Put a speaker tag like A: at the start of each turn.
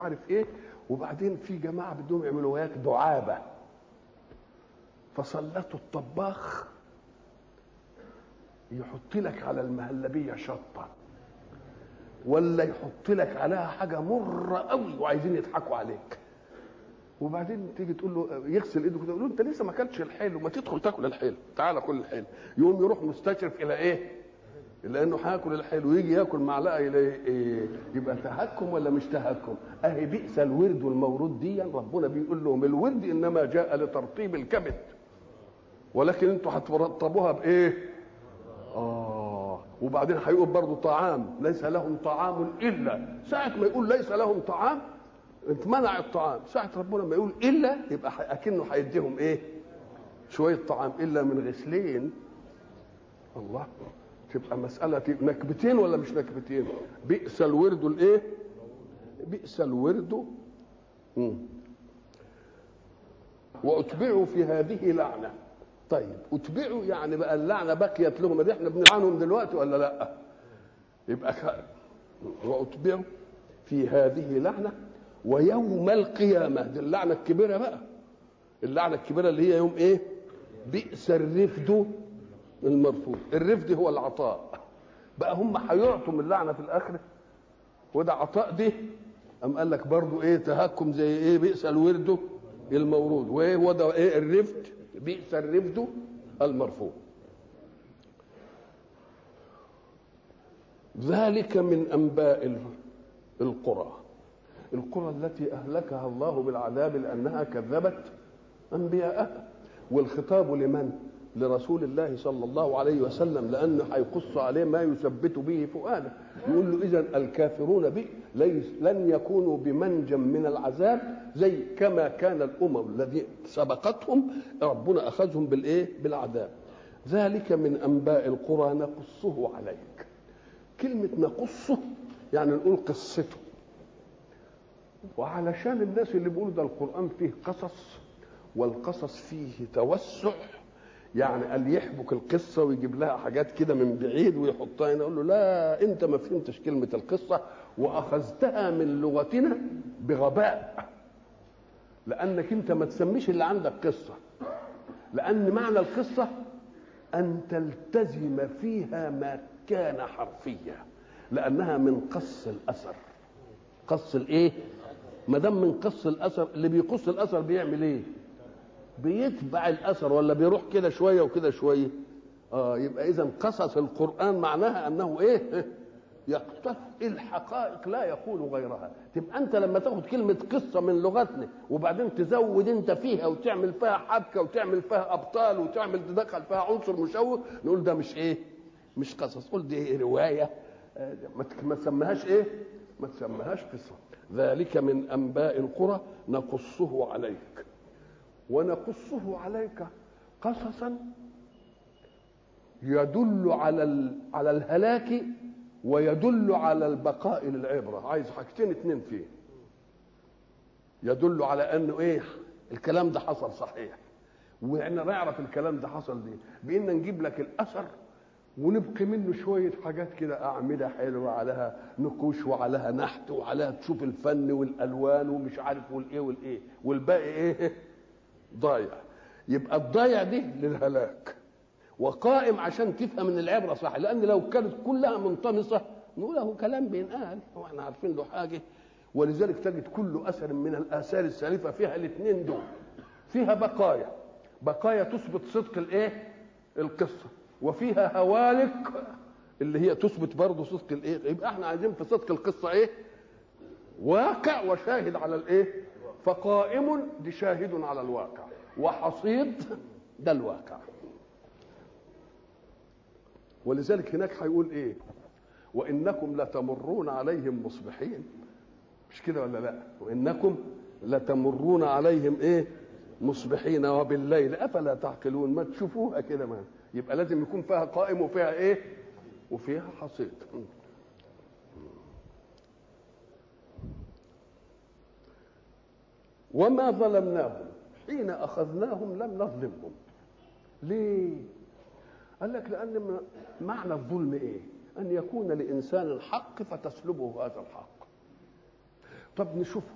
A: عارف ايه. وبعدين في جماعه بدهم يعملوا وياك دعابه، فسلطوا الطباخ يحط لك على المهلبيه شطه، ولا يحط لك عليها حاجه مره قوي وعايزين يضحكوا عليك. وبعدين تيجي تقول له يغسل ايده كده، تقول له انت لسه ما اكلتش الحلو، ما تدخل تاكل الحلو، تعالى كل الحلو. يقوم يروح مستشرف الى ايه؟ لانه هياكل الحلو، يجي ياكل معلقه يلاقي ايه؟ يبقى تهكم ولا مش تهكم؟ اهي بئس الورد والمورود دي ربنا بيقول لهم الورد انما جاء لترطيب الكبد، ولكن انتوا هترطبوها بايه؟ وبعدين هيقول برضه طعام ليس لهم طعام الا، ساعه ما يقول ليس لهم طعام اتمنع الطعام، ساعه ربنا ما يقول الا يبقى اكنه هيديهم ايه؟ شويه طعام، الا من غسلين. الله، تبقى مساله نكبتين ولا مش نكبتين؟ بئس الورد الايه؟ بئس الورد. واتبعوا في هذه لعنه. طيب اتبعوا يعني بقى اللعنه بقيت لهم، دي احنا بنلعنهم دلوقتي ولا لا؟ يبقى واتبعوا في هذه لعنه ويوم القيامه، دي اللعنه الكبيره بقى، اللعنه الكبيره اللي هي يوم ايه؟ بئس الرفد المرفوض. الرفد هو العطاء بقى، هم هيعطوا من اللعنه في الاخره وده عطاء. دي ام قال لك برضو ايه؟ تهكم زي ايه؟ بئس الورد المورود، وايه هو ده؟ ايه الرفد؟ بئس الرفد المرفوض. ذلك من انباء القرى التي اهلكها الله بالعذاب لانها كذبت انبياءها. والخطاب لمن؟ لرسول الله صلى الله عليه وسلم، لانه هيقص عليه ما يثبت به فؤاده. يقول له اذا الكافرون به لن يكونوا بمنجم من العذاب زي كما كان الامم الذي سبقتهم ربنا اخذهم بالايه؟ بالعذاب. ذلك من انباء القرى نقصه عليك. كلمه نقصه يعني نقول قصته. وعلشان الناس اللي بيقولوا ده القران فيه قصص والقصص فيه توسع، يعني قال يحبك القصه ويجيب لها حاجات كده من بعيد ويحطها هنا، اقول له لا، انت ما فهمتش كلمه القصه واخذتها من لغتنا بغباء، لانك انت ما تسميش اللي عندك قصه، لان معنى القصه ان تلتزم فيها ما كان حرفيا، لانها من قص الاثر. قص الايه؟ ما دام من قص الاثر، اللي بيقص الاثر بيعمل ايه؟ بيتبع الاثر ولا بيروح كده شويه وكده شويه؟ يبقى اذا قصص القران معناها انه ايه؟ يقتفي الحقائق لا يقول غيرها. تبقى انت لما تاخد كلمه قصه من لغتنا وبعدين تزود انت فيها وتعمل فيها حبكه وتعمل فيها ابطال وتعمل تدخل فيها عنصر مشوه، نقول ده مش ايه؟ مش قصص. قول دي روايه، ما تسميهاش ايه؟ ما تسميهاش قصه. ذلك من انباء القرى نقصه عليك. ونقصه عليك قصصا يدل على الهلاك ويدل على البقاء للعبره. عايز حاجتين اتنين فيه. يدل على انه ايه؟ الكلام ده حصل صحيح، واحنا نعرف الكلام ده حصل دي بان نجيب لك الاثر ونبقي منه شويه حاجات كده، اعمده حلوه عليها نقوش وعليها نحت وعليها تشوف الفن والالوان ومش عارف والايه والايه، والباقي ايه؟ ضايع. يبقى الضايع دي للهلاك وقائم عشان تفهم ان العبره صح، لان لو كانت كلها منطمسه نقول له كلام بينقال واحنا عارفين له حاجه. ولذلك تجد كل اثر من الاثار السالفه فيها الاثنين دول، فيها بقايا تثبت صدق الايه؟ القصه، وفيها هوالك اللي هي تثبت برضه صدق الايه؟ يبقى احنا عايزين في صدق القصه ايه؟ واقع وشاهد على الايه؟ فقائم دي شاهد على الواقع، وحصيد ده الواقع. ولذلك هناك هيقول ايه؟ وانكم لتمرون عليهم مصبحين، مش كده ولا لا؟ وانكم لتمرون عليهم ايه؟ مصبحين وبالليل افلا تعقلون. ما تشوفوها كده، ما يبقى لازم يكون فيها قائم وفيها ايه؟ وفيها حصيد. وما ظلمناهم حين اخذناهم لم نظلمهم. ليه؟ قال لك لان معنى الظلم ايه؟ ان يكون لانسان الحق فتسلبه هذا الحق. طب نشوف